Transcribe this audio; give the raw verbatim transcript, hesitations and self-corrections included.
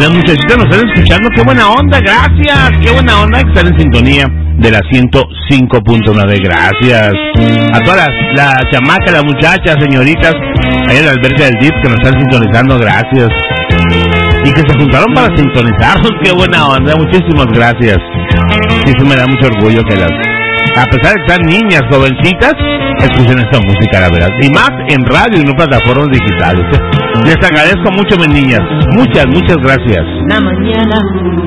Las muchachitas nos están escuchando, qué buena onda, gracias, qué buena onda que están en sintonía de la ciento cinco punto nueve, gracias. A todas las, las chamacas, las muchachas, señoritas, allá en la alberca del D I F que nos están sintonizando, gracias. Y que se juntaron para sintonizarnos, qué buena onda, muchísimas gracias. Y eso me da mucho orgullo que las, a pesar de estar niñas, jovencitas, escuchen esta música, la verdad. Y más en radio y no plataformas digitales. Les agradezco mucho, mis niñas. Muchas, muchas gracias. La mañana